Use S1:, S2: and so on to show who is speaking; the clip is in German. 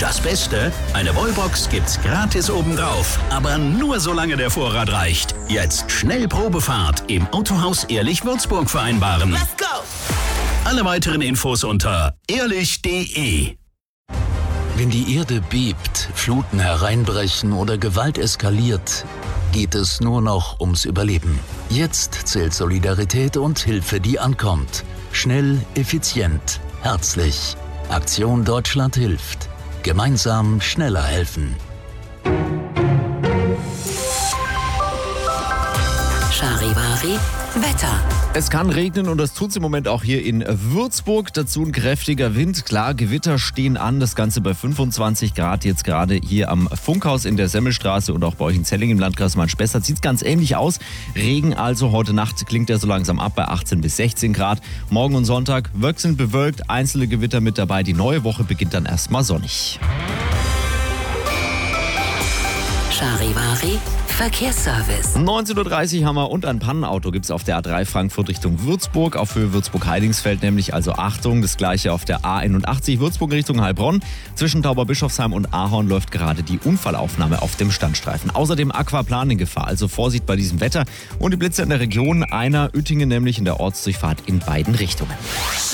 S1: Und das Beste, eine Wallbox gibt's gratis obendrauf. Aber nur solange der Vorrat reicht. Jetzt schnell Probefahrt im Autohaus Ehrlich Würzburg vereinbaren.
S2: Let's go!
S1: Alle weiteren Infos unter ehrlich.de.
S3: Wenn die Erde bebt, Fluten hereinbrechen oder Gewalt eskaliert, geht es nur noch ums Überleben. Jetzt zählt Solidarität und Hilfe, die ankommt. Schnell, effizient, herzlich. Aktion Deutschland hilft. Gemeinsam schneller helfen.
S2: Charivari Wetter.
S4: Es kann regnen und das tut es im Moment auch hier in Würzburg. Dazu ein kräftiger Wind. Klar, Gewitter stehen an. Das Ganze bei 25 Grad. Jetzt gerade hier am Funkhaus in der Semmelstraße und auch bei euch in Zelling im Landkreis Main-Spessart sieht es ganz ähnlich aus. Regen also heute Nacht klingt er so langsam ab bei 18 bis 16 Grad. Morgen und Sonntag wechselnd bewölkt, einzelne Gewitter mit dabei. Die neue Woche beginnt dann erstmal sonnig.
S2: Charivari Verkehrsservice.
S4: 19.30 Uhr haben wir und ein Pannenauto gibt es auf der A3 Frankfurt Richtung Würzburg, auf Höhe Würzburg-Heidingsfeld nämlich, also Achtung, das gleiche auf der A81 Würzburg Richtung Heilbronn. Zwischen Tauberbischofsheim und Ahorn läuft gerade die Unfallaufnahme auf dem Standstreifen. Außerdem Aquaplan in Gefahr, also Vorsicht bei diesem Wetter und die Blitze in der Region, einer Uettingen nämlich in der Ortsdurchfahrt in beiden Richtungen.